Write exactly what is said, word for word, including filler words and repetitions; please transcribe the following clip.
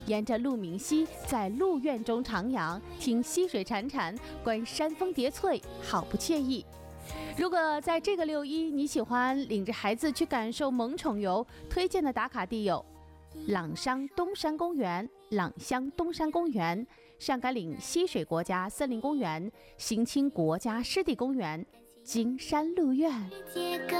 沿着鹿鸣溪在鹿苑中徜徉，听溪水潺潺，观山峰叠翠，好不惬意。如果在这个六一你喜欢领着孩子去感受萌宠游，推荐的打卡地有朗商东山公园、朗乡东山公园、上甘岭溪水国家森林公园、行清国家湿地公园、金山鹿苑。